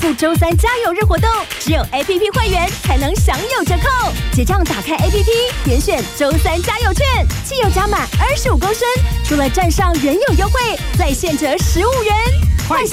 付周3加油日活动，只有 APP 会员才能享有折扣。结账打开 APP， 点选周3加油券，汽油加满25公升，除了站上原有优惠，再现折15元。 快